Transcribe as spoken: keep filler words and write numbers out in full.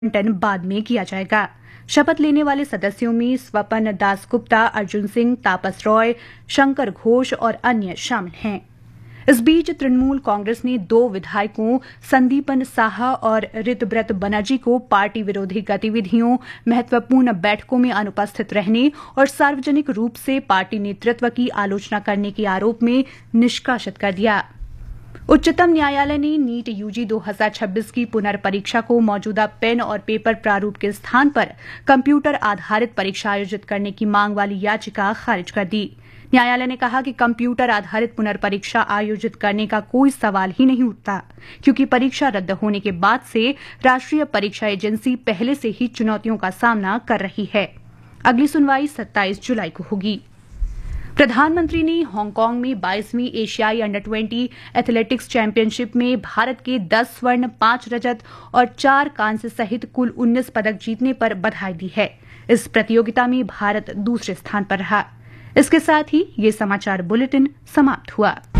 आवंटन बाद में किया जाएगा। शपथ लेने वाले सदस्यों में स्वपन दासगुप्ता, अर्जुन सिंह, तापस रॉय, शंकर घोष और अन्य शामिल हैं। इस बीच तृणमूल कांग्रेस ने दो विधायकों संदीपन साहा और ऋतव्रत बनर्जी को पार्टी विरोधी गतिविधियों, महत्वपूर्ण बैठकों में अनुपस्थित रहने और सार्वजनिक रूप से पार्टी नेतृत्व की आलोचना करने के आरोप में निष्कासित कर दिया। उच्चतम न्यायालय ने नीट यूजी दो हज़ार छब्बीस की पुनर्परीक्षा को मौजूदा पेन और पेपर प्रारूप के स्थान पर कंप्यूटर आधारित परीक्षा आयोजित करने की मांग वाली याचिका खारिज कर दी। न्यायालय ने कहा कि कंप्यूटर आधारित पुनर्परीक्षा आयोजित करने का कोई सवाल ही नहीं उठता, क्योंकि परीक्षा रद्द होने के बाद से राष्ट्रीय परीक्षा एजेंसी पहले से ही चुनौतियों का सामना कर रही है। अगली सुनवाई सत्ताईस जुलाई को होगी। प्रधानमंत्री ने हांगकांग में बाईसवीं एशियाई अंडर ट्वेंटी एथलेटिक्स चैंपियनशिप में भारत के दस स्वर्ण, पांच रजत और चार कांस्य सहित कुल उन्नीस पदक जीतने पर बधाई दी है। इस प्रतियोगिता में भारत दूसरे स्थान पर रहा। इसके साथ ही ये समाचार बुलेटिन समाप्त हुआ।